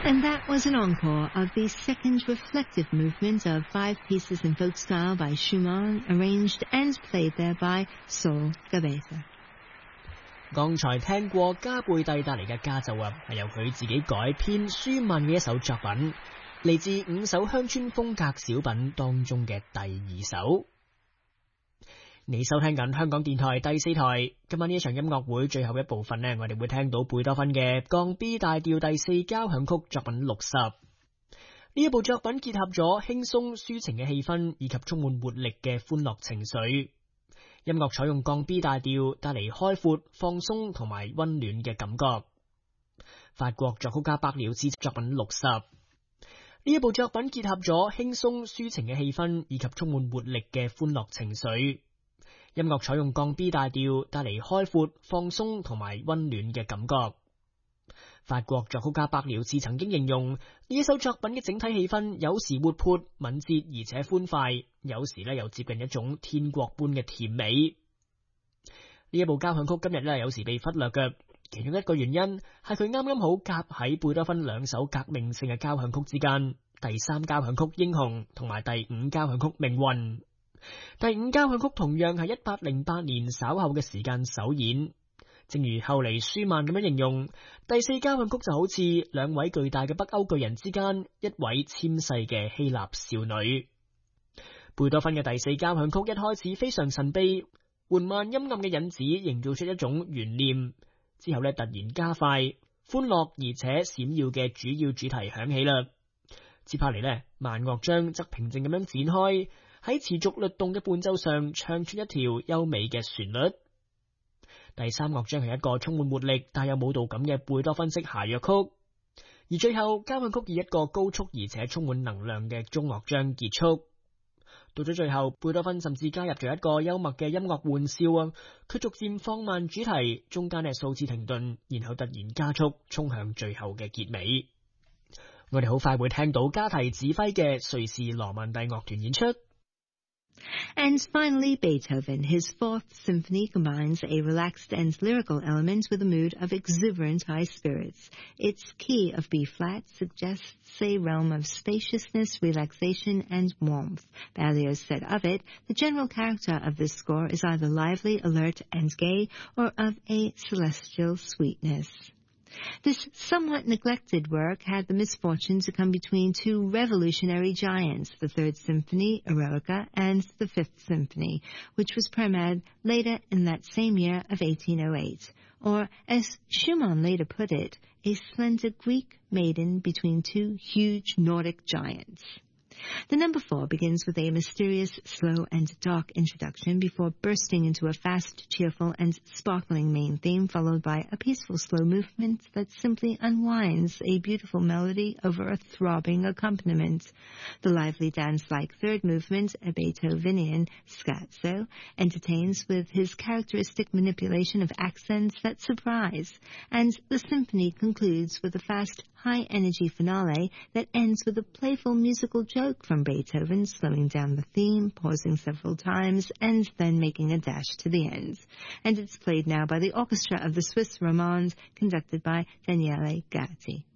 And that was an encore of the second reflective movement of 5 pieces in folk style by Schumann, arranged and played there by Sol Gabetta。 剛才聽過加貝蒂帶嚟嘅家奏啊，係由佢自己改編舒曼嘅一首作品，嚟自5首鄉村風格小品當中嘅第2首。你收聽緊香港電台第4台，今晚呢一場音樂會最後一部分呢，我哋會聽到貝多芬嘅降 B 大調第4交響曲作品60。呢一部作品結合咗輕鬆抒情嘅氣氛以及充滿活力嘅歡樂情緒。音樂採用降 B 大調，帶嚟開闊、放鬆同埋溫暖嘅感覺。法國作曲家伯遼茲作品60。呢一部作品結合咗輕鬆抒情嘅氣氛以及充滿活力嘅歡樂情緒。音樂採用降 B 大調，帶嚟開闊、放鬆同埋溫暖嘅感覺。法國作曲家伯遼茲曾經形容呢一首作品嘅整體氣氛有時活潑、敏捷而且歡快，有時又接近一種天國般嘅甜美。呢一部交響曲今日有時被忽略嘅，其中一個原因係佢啱啱好夾喺貝多芬2首革命性嘅交響曲之間，第3交響曲英雄同埋第5交響曲命運。第5交響曲同樣係1808年稍後嘅時間首演，正如後嚟舒曼咁樣形容，第4交響曲就好似2位巨大嘅北歐巨人之間一位纖細嘅希臘少女。貝多芬嘅第4交響曲一開始非常神秘，緩慢陰暗嘅引子營造出一種懸念，之後突然加快，歡樂而且閃耀嘅主要主題響起啦。接下嚟慢樂章則平靜咁樣展開，喺持續律動嘅伴奏上唱出一條優美嘅旋律。第3樂章係一個充滿活力帶有舞蹈感嘅貝多芬式諧謔曲，而最後交響曲以一個高速而且充滿能量嘅中樂章結束。到咗最後，貝多芬甚至加入咗一個幽默嘅音樂玩笑啊！佢逐漸放慢主題，中間數次停頓，然後突然加速衝向最後嘅結尾。我哋好快會聽到加提指揮嘅瑞士羅曼蒂樂團演出。 And finally, Beethoven. His 4th Symphony combines a relaxed and lyrical element with a mood of exuberant high spirits. Its key of B-flat suggests a realm of spaciousness, relaxation, and warmth. Berlioz said of it, the general character of this score is either lively, alert, and gay, or of a celestial sweetness. This somewhat neglected work had the misfortune to come between 2 revolutionary giants, the 3rd Symphony, Eroica, and the 5th Symphony, which was premiered later in that same year of 1808. Or, as Schumann later put it, a slender Greek maiden between 2 huge Nordic giants. The number 4 begins with a mysterious, slow, and dark introduction before bursting into a fast, cheerful, and sparkling main theme, followed by a peaceful, slow movement that simply unwinds a beautiful melody over a throbbing accompaniment. The lively dance-like 3rd movement, a Beethovenian scherzo, entertains with his characteristic manipulation of accents that surprise, and the symphony concludes with a fast, high-energy finale that ends with a playful musical joke from Beethoven, slowing down the theme, pausing several times, and then making a dash to the end. And it's played now by the orchestra of the Swiss Romande, conducted by Daniele Gatti.